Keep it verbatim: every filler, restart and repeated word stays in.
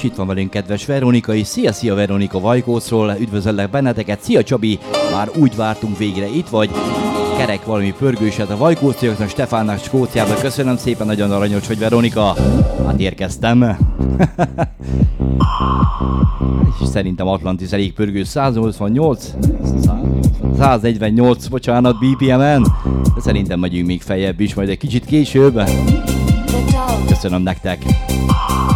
És itt van velünk kedves Veronika is. Szia, szia Veronika Vajkócról, üdvözöllek benneteket. Szia Csabi, már úgy vártunk végre, itt vagy. Kerek valami pörgőset a Vajkóciaknak, Stefánnak Skóciába. Köszönöm szépen, nagyon aranyos vagy Veronika. Hát érkeztem. És szerintem Atlantis elég pörgő, száznyolcvannyolc, száznegyvennyolc, bocsánat, bé pé em-en. De szerintem megyünk még feljebb is, majd egy kicsit később. Köszönöm nektek.